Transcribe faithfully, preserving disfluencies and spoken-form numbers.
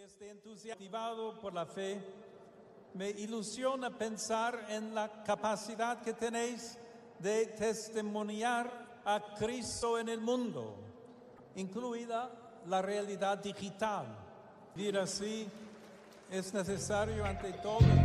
Desde entusiasmado por la fe, me ilusiona pensar en la capacidad que tenéis de testimoniar a Cristo en el mundo, incluida la realidad digital. Vivir así es necesario ante todo.